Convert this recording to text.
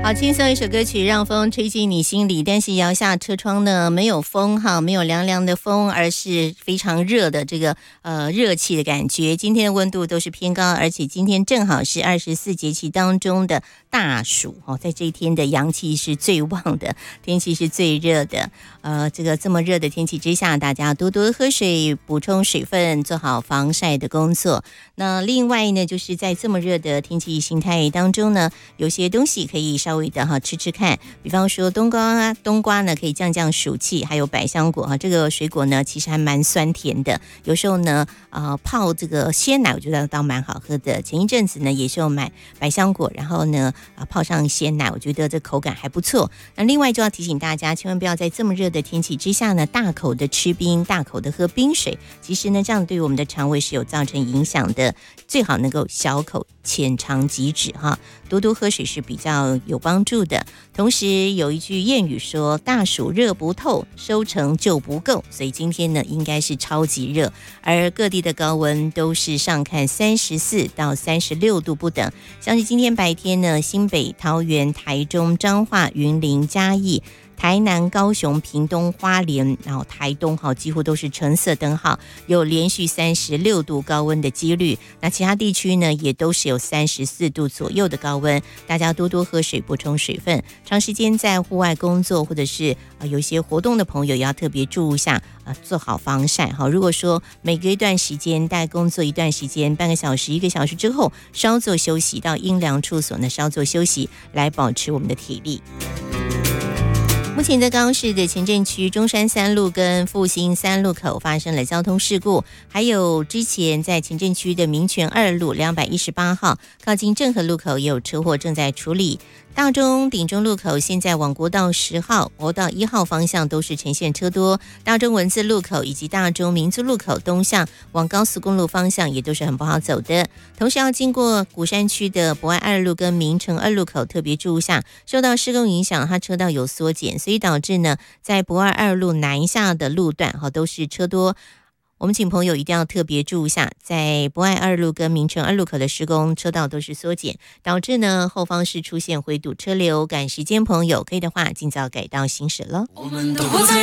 好轻松一首歌曲，让风吹进你心里。但是摇下车窗呢，没有风哈，没有凉凉的风，而是非常热的这个热气的感觉。今天的温度都是偏高，而且今天正好是24节气当中的大暑哦，在这一天的阳气是最旺的，天气是最热的。这么热的天气之下，大家多多喝水，补充水分，做好防晒的工作。那另外呢，就是在这么热的天气形态当中呢，有些东西可以稍微的吃吃看，比方说冬瓜呢可以降暑气，还有百香果这个水果呢其实还蛮酸甜的，有时候呢泡这个鲜奶我觉得倒蛮好喝的。前一阵子呢也是有买百香果，然后呢泡上鲜奶，我觉得这口感还不错。那另外就要提醒大家，千万不要在这么热的天气之下呢大口的吃冰，大口的喝冰水，其实呢这样对我们的肠胃是有造成影响的，最好能够小口浅尝即止多多喝水是比较有帮助的。同时有一句谚语说，大暑热不透，收成就不够，所以今天呢应该是超级热，而各地的高温都是上看34到36度不等。像是今天白天呢，新北、桃园、台中、彰化、云林、嘉义、台南、高雄、屏东、花莲，然后台东几乎都是橙色灯号，有连续36度高温的几率。那其他地区呢也都是有34度左右的高温，大家多多喝水，补充水分。长时间在户外工作或者是有一些活动的朋友也要特别注意一下做好防晒如果说每隔一段时间，大概工作一段时间，半个小时、1个小时之后稍作休息，到阴凉处所呢稍作休息，来保持我们的体力。目前在高雄市的前镇区中山3路跟复兴3路口发生了交通事故，还有之前在前镇区的民权2路218号靠近正和路口也有车祸正在处理。大中顶中路口现在往国道10号、国道1号方向都是呈现车多，大中文字路口以及大中民族路口东向往高速公路方向也都是很不好走的。同时要经过鼓山区的博爱2路跟民城2路口特别注意下，受到施工影响，它车道有缩减，所以导致呢在博爱2路南下的路段都是车多。我们请朋友一定要特别注意一下，在博爱2路跟民城2路口的施工车道都是缩减，导致呢后方是出现回堵车流，赶时间朋友可以的话尽早改道行驶了。 我们都活在